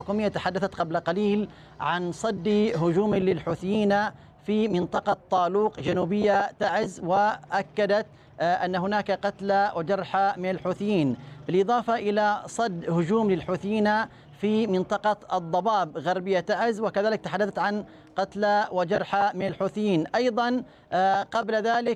الحكومية تحدثت قبل قليل عن صد هجوم للحوثيين في منطقة طالوق جنوبية تعز، وأكدت أن هناك قتلى وجرحى من الحوثيين، بالإضافة إلى صد هجوم للحوثيين في منطقة الضباب غربية تعز، وكذلك تحدثت عن قتلى وجرحى من الحوثيين. أيضا قبل ذلك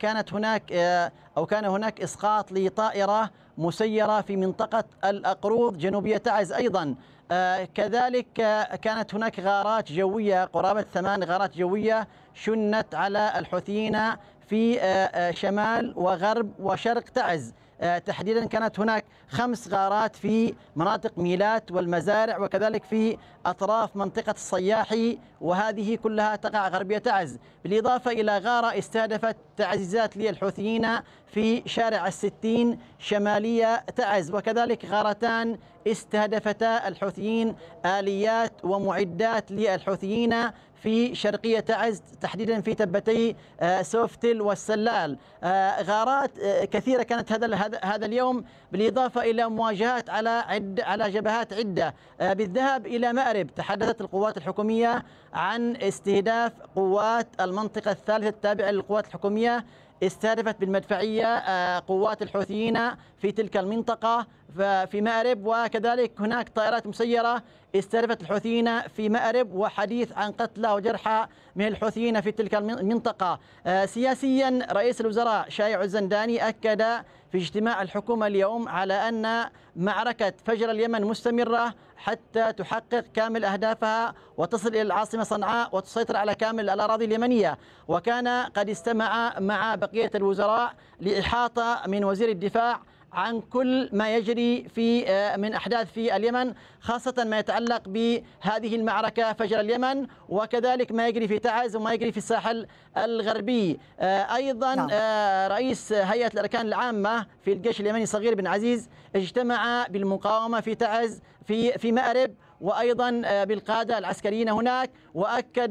كان هناك إسقاط لطائرة مسيرة في منطقة الأقروض جنوبية تعز أيضا. كذلك كانت هناك غارات جوية، قرابة 8 غارات جوية شنت على الحوثيين في شمال وغرب وشرق تعز. تحديدا كانت هناك 5 غارات في مناطق ميلات والمزارع، وكذلك في أطراف منطقة الصياحي، وهذه كلها تقع غربية تعز، بالإضافة إلى غارة استهدفت تعزيزات للحوثيين في شارع الستين شمالية تعز، وكذلك غارتان استهدفتا الحوثيين آليات ومعدات للحوثيين في شرقية تعز، تحديدا في تبتي سوفتل والسلال. غارات كثيرة كانت هذا اليوم، بالإضافة إلى مواجهات على جبهات عدة. بالذهاب إلى مأرب تحدثت القوات الحكومية عن استهداف قوات المنطقة الثالثة التابعة للقوات الحكومية، استهدفت بالمدفعية قوات الحوثيين في تلك المنطقة في مأرب، وكذلك هناك طائرات مسيرة استهدفت الحوثيين في مأرب، وحديث عن قتلى وجرحى من الحوثيين في تلك المنطقة. سياسيا رئيس الوزراء شايع الزنداني أكد في اجتماع الحكومة اليوم على أن معركة فجر اليمن مستمرة حتى تحقق كامل أهدافها وتصل إلى العاصمة صنعاء وتسيطر على كامل الأراضي اليمنية. وكان قد استمع مع بقية الوزراء لإحاطة من وزير الدفاع عن كل ما يجري من أحداث في اليمن، خاصة ما يتعلق بهذه المعركة فجر اليمن، وكذلك ما يجري في تعز وما يجري في الساحل الغربي. أيضا رئيس هيئة الأركان العامة في الجيش اليمني صغير بن عزيز اجتمع بالمقاومة في تعز في مأرب، وأيضا بالقادة العسكريين هناك، وأكد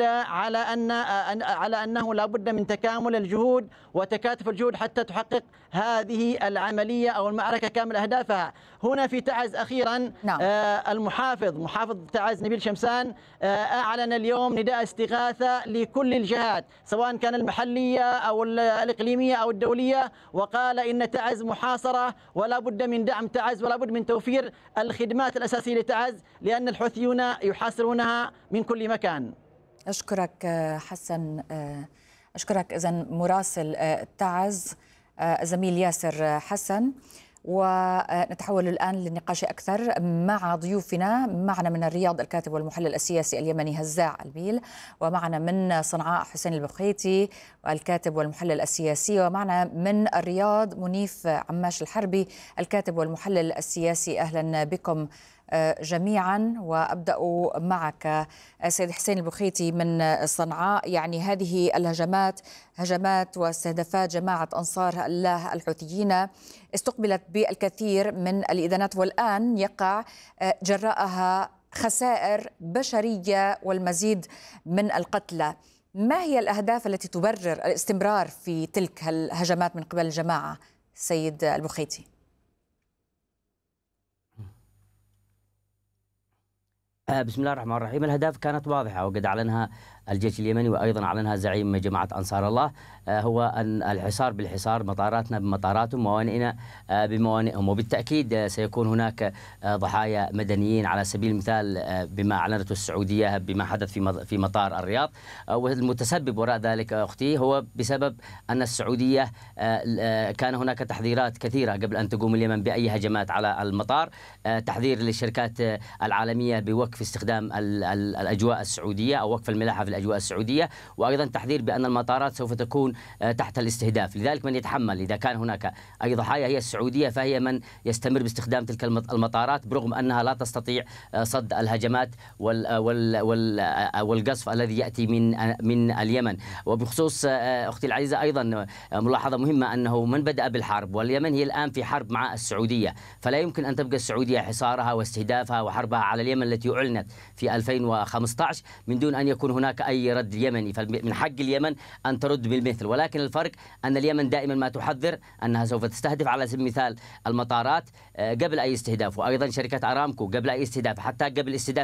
على أنه لا بد من تكامل الجهود وتكاتف الجهود حتى تحقق هذه العملية أو المعركة كامل أهدافها. هنا في تعز أخيرا محافظ تعز نبيل شمسان أعلن اليوم نداء استغاثة لكل الجهات، سواء كان المحلية أو الإقليمية أو الدولية، وقال إن تعز محاصرة ولا بد من دعم تعز ولا بد من توفير الخدمات الأساسية لتعز، لأن الحوثيون يحاصرونها من كل مكان. أشكرك حسن، أشكرك إذن مراسل تعز زميل ياسر حسن. ونتحول الآن للنقاش أكثر مع ضيوفنا. معنا من الرياض الكاتب والمحلل السياسي اليمني هزاع البيل، ومعنا من صنعاء حسين البخيتي الكاتب والمحلل السياسي، ومعنا من الرياض منيف عماش الحربي الكاتب والمحلل السياسي. أهلا بكم جميعا. وأبدأ معك سيد حسين البخيتي من صنعاء. يعني هذه هجمات واستهدافات جماعة أنصار الله الحوثيين استقبلت بالكثير من الإدانات، والآن يقع جراءها خسائر بشرية والمزيد من القتلى. ما هي الأهداف التي تبرر الاستمرار في تلك الهجمات من قبل الجماعة سيد البخيتي؟ بسم الله الرحمن الرحيم. الأهداف كانت واضحة وقد أعلنها الجيش اليمني، وأيضا أعلنها زعيم جماعة أنصار الله، هو أن الحصار بالحصار، مطاراتنا بمطاراتهم، موانئنا بموانئهم، وبالتأكيد سيكون هناك ضحايا مدنيين على سبيل المثال بما أعلنته السعودية بما حدث في مطار الرياض. والمتسبب وراء ذلك أختي هو بسبب أن السعودية كان هناك تحذيرات كثيرة قبل أن تقوم اليمن بأي هجمات على المطار، تحذير للشركات العالمية بوقف استخدام الأجواء السعودية أو وقف الملاحة في الأجواء السعودية، وأيضا تحذير بأن المطارات سوف تكون تحت الاستهداف. لذلك من يتحمل إذا كان هناك أي ضحايا هي السعودية، فهي من يستمر باستخدام تلك المطارات برغم أنها لا تستطيع صد الهجمات والقصف الذي يأتي من اليمن. وبخصوص أختي العزيزة أيضا ملاحظة مهمة، أنه من بدأ بالحرب واليمن هي الآن في حرب مع السعودية، فلا يمكن أن تبقى السعودية حصارها واستهدافها وحربها على اليمن التي أعلنت في 2015 من دون أن يكون هناك أي رد يمني. فمن حق اليمن أن ترد بالمثل، ولكن الفرق أن اليمن دائما ما تحذر أنها سوف تستهدف على سبيل المثال المطارات قبل أي استهداف، وأيضا شركة أرامكو قبل أي استهداف، حتى قبل استهداف